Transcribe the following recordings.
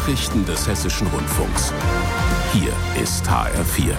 Nachrichten des Hessischen Rundfunks. Hier ist HR4.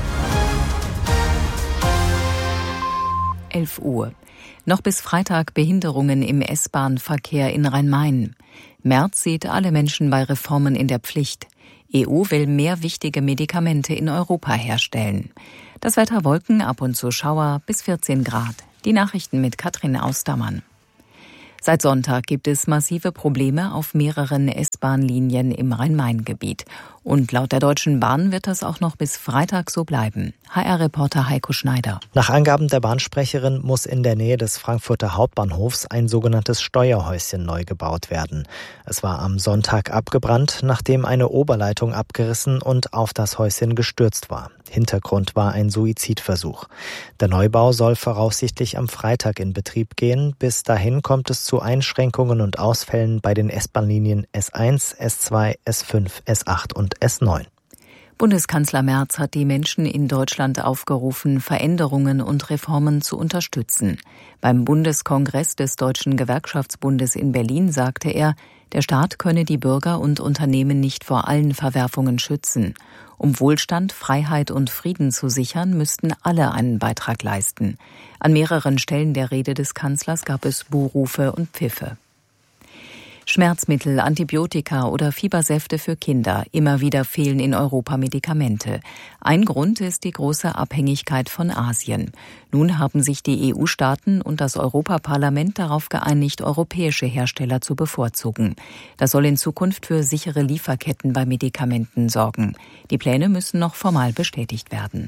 11 Uhr. Noch bis Freitag Behinderungen im S-Bahn-Verkehr in Rhein-Main. Merz sieht alle Menschen bei Reformen in der Pflicht. EU will mehr wichtige Medikamente in Europa herstellen. Das Wetter: Wolken, ab und zu Schauer, bis 14 Grad. Die Nachrichten mit Katrin Austermann. Seit Sonntag gibt es massive Probleme auf mehreren S-Bahn-Linien im Rhein-Main-Gebiet. Und laut der Deutschen Bahn wird das auch noch bis Freitag so bleiben. HR-Reporter Heiko Schneider. Nach Angaben der Bahnsprecherin muss in der Nähe des Frankfurter Hauptbahnhofs ein sogenanntes Steuerhäuschen neu gebaut werden. Es war am Sonntag abgebrannt, nachdem eine Oberleitung abgerissen und auf das Häuschen gestürzt war. Hintergrund war ein Suizidversuch. Der Neubau soll voraussichtlich am Freitag in Betrieb gehen. Bis dahin kommt es zu Einschränkungen und Ausfällen bei den S-Bahn-Linien S1, S2, S5, S8 und S9. Bundeskanzler Merz hat die Menschen in Deutschland aufgerufen, Veränderungen und Reformen zu unterstützen. Beim Bundeskongress des Deutschen Gewerkschaftsbundes in Berlin sagte er, der Staat könne die Bürger und Unternehmen nicht vor allen Verwerfungen schützen. Um Wohlstand, Freiheit und Frieden zu sichern, müssten alle einen Beitrag leisten. An mehreren Stellen der Rede des Kanzlers gab es Buhrufe und Pfiffe. Schmerzmittel, Antibiotika oder Fiebersäfte für Kinder. Immer wieder fehlen in Europa Medikamente. Ein Grund ist die große Abhängigkeit von Asien. Nun haben sich die EU-Staaten und das Europaparlament darauf geeinigt, europäische Hersteller zu bevorzugen. Das soll in Zukunft für sichere Lieferketten bei Medikamenten sorgen. Die Pläne müssen noch formal bestätigt werden.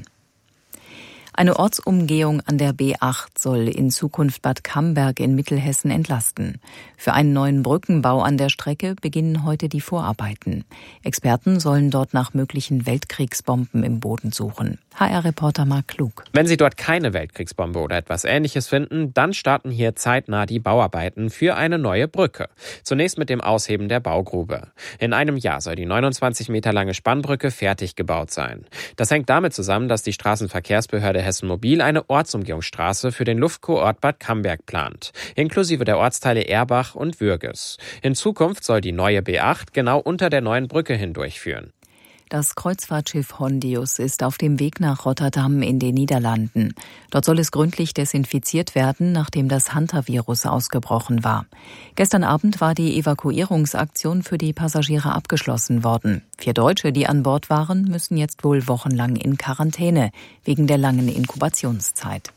Eine Ortsumgehung an der B8 soll in Zukunft Bad Camberg in Mittelhessen entlasten. Für einen neuen Brückenbau an der Strecke beginnen heute die Vorarbeiten. Experten sollen dort nach möglichen Weltkriegsbomben im Boden suchen. HR-Reporter Marc Klug. Wenn Sie dort keine Weltkriegsbombe oder etwas Ähnliches finden, dann starten hier zeitnah die Bauarbeiten für eine neue Brücke. Zunächst mit dem Ausheben der Baugrube. In einem Jahr soll die 29 Meter lange Spannbrücke fertig gebaut sein. Das hängt damit zusammen, dass die Straßenverkehrsbehörde Hessen Mobil eine Ortsumgehungsstraße für den Luftkurort Bad Camberg plant, inklusive der Ortsteile Erbach und Würges. In Zukunft soll die neue B8 genau unter der neuen Brücke hindurchführen. Das Kreuzfahrtschiff Hondius ist auf dem Weg nach Rotterdam in den Niederlanden. Dort soll es gründlich desinfiziert werden, nachdem das Hantavirus ausgebrochen war. Gestern Abend war die Evakuierungsaktion für die Passagiere abgeschlossen worden. 4 Deutsche, die an Bord waren, müssen jetzt wohl wochenlang in Quarantäne, wegen der langen Inkubationszeit.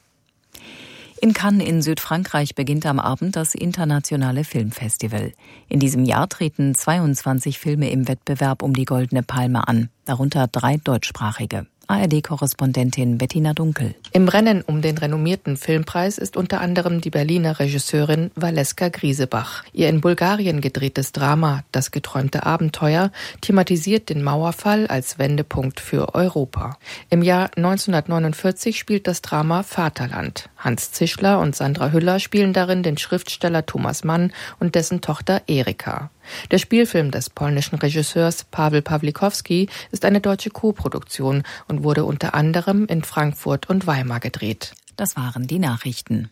In Cannes in Südfrankreich beginnt am Abend das internationale Filmfestival. In diesem Jahr treten 22 Filme im Wettbewerb um die Goldene Palme an, darunter 3 deutschsprachige. ARD-Korrespondentin Bettina Dunkel. Im Rennen um den renommierten Filmpreis ist unter anderem die Berliner Regisseurin Valeska Griesebach. Ihr in Bulgarien gedrehtes Drama »Das geträumte Abenteuer« thematisiert den Mauerfall als Wendepunkt für Europa. Im Jahr 1949 spielt das Drama Vaterland. Hans Zischler und Sandra Hüller spielen darin den Schriftsteller Thomas Mann und dessen Tochter Erika. Der Spielfilm des polnischen Regisseurs Paweł Pawlikowski ist eine deutsche Koproduktion und wurde unter anderem in Frankfurt und Weimar gedreht. Das waren die Nachrichten.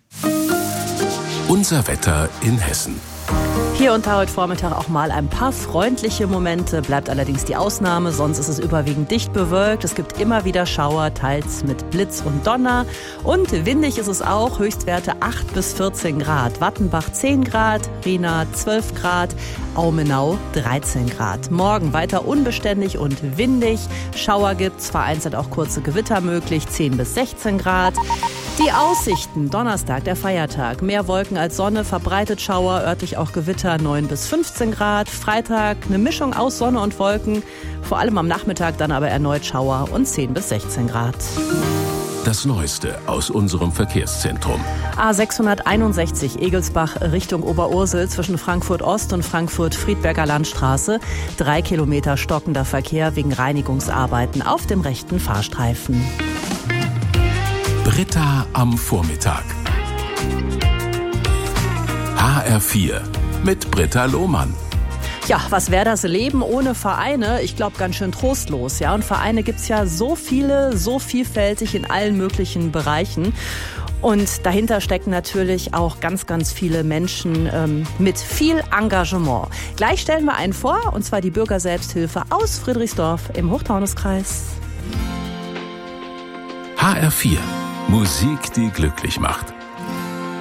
Unser Wetter in Hessen. Hier und da heute Vormittag auch mal ein paar freundliche Momente, bleibt allerdings die Ausnahme, sonst ist es überwiegend dicht bewölkt. Es gibt immer wieder Schauer, teils mit Blitz und Donner. Und windig ist es auch, Höchstwerte 8 bis 14 Grad. Wattenbach 10 Grad, Rienaar 12 Grad, Aumenau 13 Grad. Morgen weiter unbeständig und windig. Schauer gibt's, vereinzelt auch kurze Gewitter möglich, 10 bis 16 Grad. Die Aussichten, Donnerstag, der Feiertag. Mehr Wolken als Sonne, verbreitet Schauer, örtlich auch Gewitter, 9 bis 15 Grad. Freitag eine Mischung aus Sonne und Wolken, vor allem am Nachmittag dann aber erneut Schauer und 10 bis 16 Grad. Das Neueste aus unserem Verkehrszentrum. A661 Egelsbach Richtung Oberursel zwischen Frankfurt Ost und Frankfurt Friedberger Landstraße. 3 Kilometer stockender Verkehr wegen Reinigungsarbeiten auf dem rechten Fahrstreifen. Britta am Vormittag. HR4 mit Britta Lohmann. Ja, was wäre das Leben ohne Vereine? Ich glaube, ganz schön trostlos, ja. Und Vereine gibt's ja so viele, so vielfältig in allen möglichen Bereichen. Und dahinter stecken natürlich auch ganz, ganz viele Menschen mit viel Engagement. Gleich stellen wir einen vor, und zwar die Bürgerselbsthilfe aus Friedrichsdorf im Hochtaunuskreis. HR4. Musik, die glücklich macht.